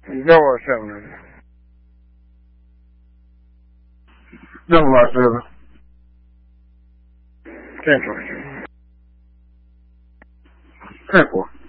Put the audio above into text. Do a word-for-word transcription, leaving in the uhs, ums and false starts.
你叫我什么来着？任务老师吧。这会儿，泰国。